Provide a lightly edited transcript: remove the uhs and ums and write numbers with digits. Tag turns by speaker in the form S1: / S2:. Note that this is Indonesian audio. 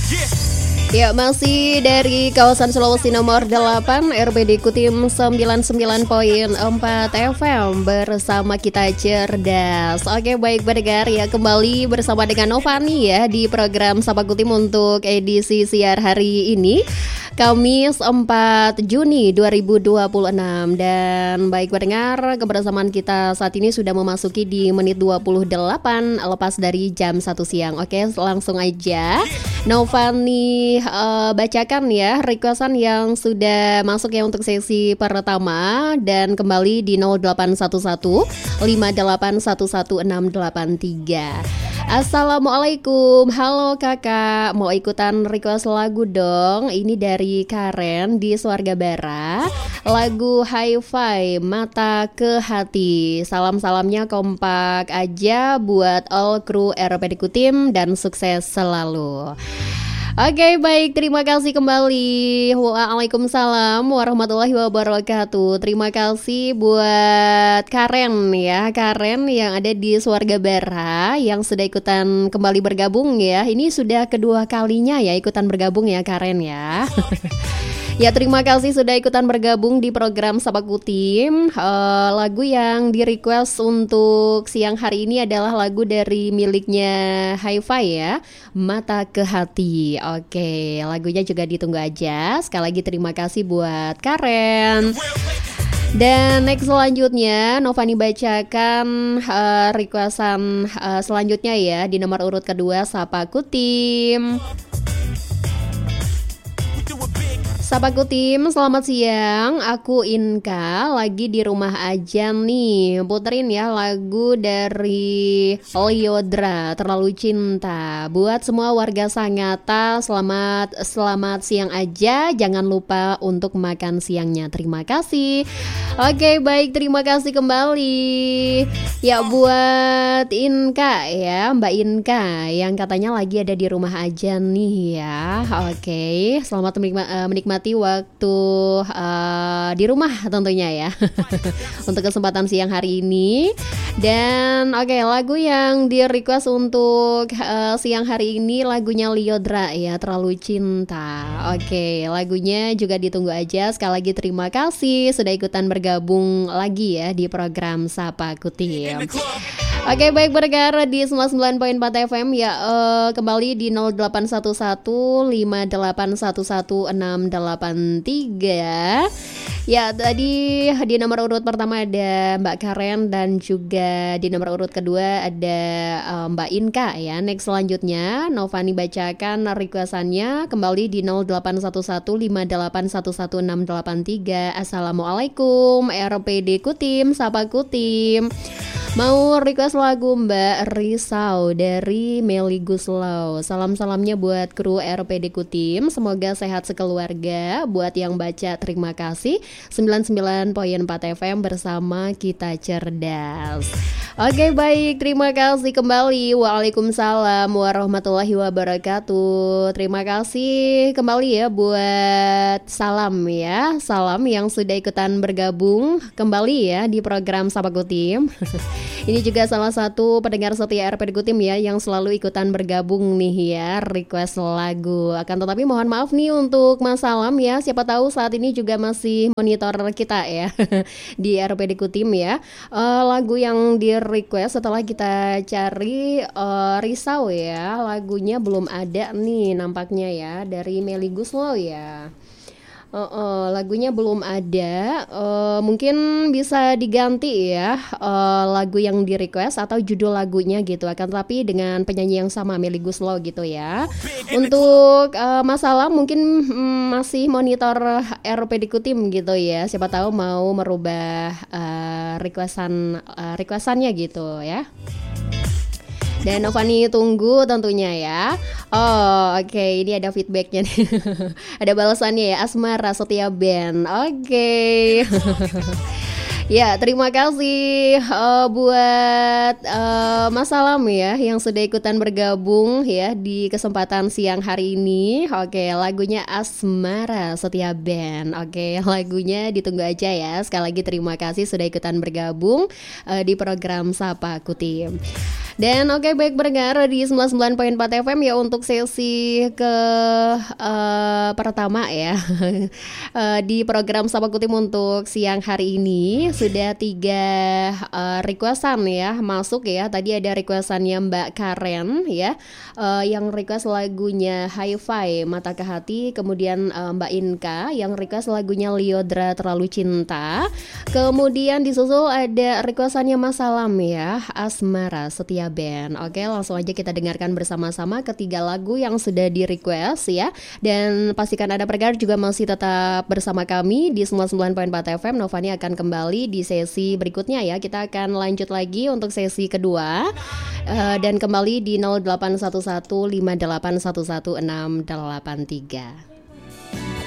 S1: Ya, masih dari kawasan Sulawesi nomor 8 RPD Kutim 99.4 FM bersama kita cerdas. Oke, baik pendengar ya, kembali bersama dengan Novani ya di program Sapa Kutim untuk edisi siar hari ini, Kamis 4 Juni 2026. Dan baik pendengar, kebersamaan kita saat ini sudah memasuki di menit 28 lepas dari jam 1 siang. Oke, langsung aja Novani bacakan ya requestan yang sudah masuk ya untuk sesi pertama, dan kembali di 0811 5811 683. Assalamualaikum, halo kakak, mau ikutan request lagu dong. Ini dari Karen di Swarga Barat, lagu Hi-Fi Mata ke Hati. Salam-salamnya kompak aja buat all kru RPD Kutim dan sukses selalu. Oke, baik, terima kasih kembali. Waalaikumsalam warahmatullahi wabarakatuh. Terima kasih buat Karen ya, Karen yang ada di Swarga Barat yang sudah ikutan kembali bergabung ya. Ini sudah kedua kalinya ya ikutan bergabung ya Karen ya. Ya, terima kasih sudah ikutan bergabung di program Sapa Kutim. Lagu yang di request untuk siang hari ini adalah lagu dari miliknya Hi-Fi ya, Mata ke Hati. Oke, lagunya juga ditunggu aja. Sekali lagi terima kasih buat Karen. Dan next selanjutnya Novani bacakan requestan selanjutnya ya di nomor urut kedua Sapa Kutim. Sapa Kutim, selamat siang. Aku Inka, lagi di rumah aja nih. Puterin ya lagu dari Lyodra, Terlalu Cinta. Buat semua warga Sangatta, selamat siang aja. Jangan lupa untuk makan siangnya. Terima kasih. Oke, baik, terima kasih kembali. Ya, buat Inka ya, Mbak Inka yang katanya lagi ada di rumah aja nih ya. Oke, selamat menikmati waktu di rumah tentunya ya. Untuk kesempatan siang hari ini. Dan oke, lagu yang di request untuk siang hari ini lagunya Lyodra ya, Terlalu Cinta. Oke, lagunya juga ditunggu aja. Sekali lagi terima kasih sudah ikutan bergabung lagi ya di program Sapa Kutim. Oke, baik pendengar di 99.4 FM ya, kembali di 0811 5811 683. Ya, tadi di nomor urut pertama ada Mbak Karen dan juga di nomor urut kedua ada Mbak Inka ya. Next selanjutnya Novani bacakan requestannya kembali di 0811 5811 683. Assalamualaikum RPD Kutim, Sapa Kutim. Mau request lagu Mbak Risau dari Meli Guslau. Salam-salamnya buat kru RPD Kutim, semoga sehat sekeluarga. Buat yang baca terima kasih. 99.4 FM bersama kita cerdas. Oke, baik, terima kasih kembali. Waalaikumsalam warahmatullahi wabarakatuh. Terima kasih kembali ya buat salam ya, salam yang sudah ikutan bergabung kembali ya di program Sapa Kutim. Ini juga salah satu pendengar setia RPD Kutim ya yang selalu ikutan bergabung nih ya, request lagu. Akan tetapi mohon maaf nih untuk Mas Salam ya, siapa tahu saat ini juga masih monitor kita ya di RPD Kutim ya. Lagu yang di request setelah kita cari Risau ya, lagunya belum ada nih nampaknya ya dari Meli Guslau ya. Lagunya belum ada. Mungkin bisa diganti ya lagu yang di request atau judul lagunya gitu, akan tapi dengan penyanyi yang sama, Meli Guslau gitu ya. Untuk masalah mungkin masih monitor RPD Kutim gitu ya, siapa tahu mau merubah requestannya gitu ya. Dan Novani tunggu tentunya ya. Oke, ini ada feedbacknya nih. Ada balasannya ya, Asmara Setia Band. Oke. Ya, terima kasih buat Mas Salam ya yang sudah ikutan bergabung ya di kesempatan siang hari ini. Oke, lagunya Asmara Setia Band. Oke, lagunya ditunggu aja ya. Sekali lagi terima kasih sudah ikutan bergabung di program Sapa Kutim. Dan oke, baik pendengar di 99.4 FM ya untuk sesi ke pertama ya di program Sapa Kutim untuk siang hari ini sudah 3 requestan ya masuk ya. Tadi ada requestannya Mbak Karen ya, yang request lagunya Hi-Fi Mata ke Hati. Kemudian Mbak Inka yang request lagunya Liodra Terlalu Cinta. Kemudian disusul ada requestannya Mas Salam ya, Asmara Setia Band. Oke, langsung aja kita dengarkan bersama-sama ketiga lagu yang sudah di request ya. Dan pastikan Anda pendengar juga masih tetap bersama kami di 99.4 FM. Novani akan kembali di sesi berikutnya ya. Kita akan lanjut lagi untuk sesi kedua. Dan kembali di 0811 5811 683.